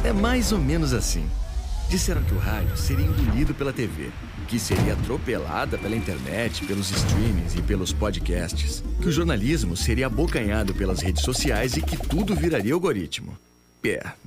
É mais ou menos assim. Disseram que o rádio seria engolido pela TV, que seria atropelada pela internet, pelos streamings e pelos podcasts, que o jornalismo seria abocanhado pelas redes sociais e que tudo viraria algoritmo.